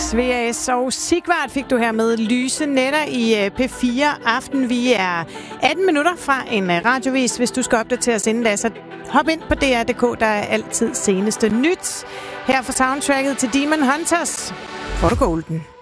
VAS og Sigvart fik du her med Lyse Nætter i P4 Aften. Vi er 18 minutter fra en radiovis. Hvis du skal opdatere os inden da, så hop ind på DR.dk. Der er altid seneste nyt. Her for soundtracket til Demon Hunters. For Golden.